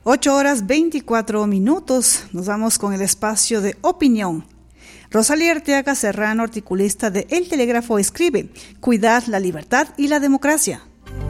8:24. Nos vamos con el espacio de opinión. Rosalía Arteaga Serrano, articulista de El Telégrafo, escribe: cuidad la libertad y la democracia.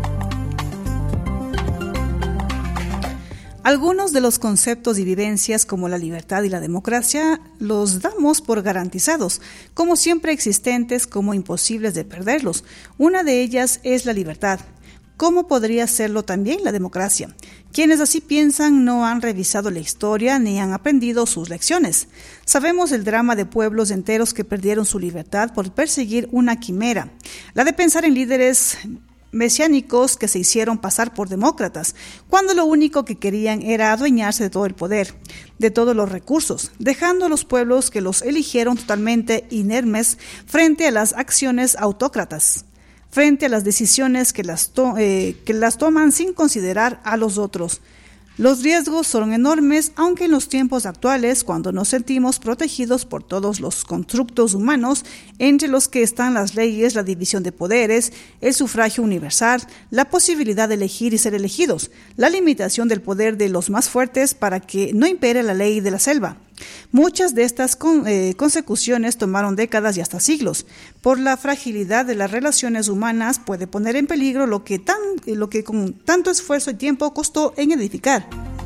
Algunos de los conceptos y vivencias como la libertad y la democracia los damos por garantizados, como siempre existentes, como imposibles de perderlos. Una de ellas es la libertad. ¿Cómo podría serlo también la democracia? Quienes así piensan no han revisado la historia ni han aprendido sus lecciones. Sabemos el drama de pueblos enteros que perdieron su libertad por perseguir una quimera, la de pensar en líderes mesiánicos que se hicieron pasar por demócratas, cuando lo único que querían era adueñarse de todo el poder, de todos los recursos, dejando a los pueblos que los eligieron totalmente inermes frente a las acciones autócratas, frente a las decisiones que las toman sin considerar a los otros. Los riesgos son enormes, aunque en los tiempos actuales, cuando nos sentimos protegidos por todos los constructos humanos, entre los que están las leyes, la división de poderes, el sufragio universal, la posibilidad de elegir y ser elegidos, la limitación del poder de los más fuertes para que no impere la ley de la selva. Muchas de estas consecuciones tomaron décadas y hasta siglos. Por la fragilidad de las relaciones humanas puede poner en peligro lo que con tanto esfuerzo y tiempo costó en edificar.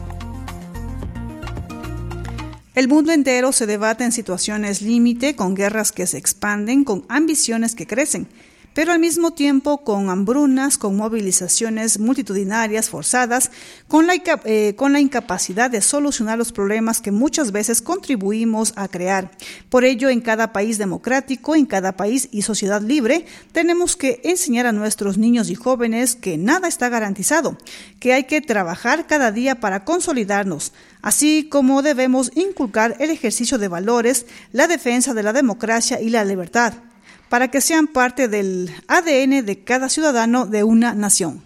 El mundo entero se debate en situaciones límite, con guerras que se expanden, con ambiciones que crecen, pero al mismo tiempo con hambrunas, con movilizaciones multitudinarias forzadas, con la incapacidad de solucionar los problemas que muchas veces contribuimos a crear. Por ello, en cada país democrático, en cada país y sociedad libre, tenemos que enseñar a nuestros niños y jóvenes que nada está garantizado, que hay que trabajar cada día para consolidarnos, así como debemos inculcar el ejercicio de valores, la defensa de la democracia y la libertad, para que sean parte del ADN de cada ciudadano de una nación.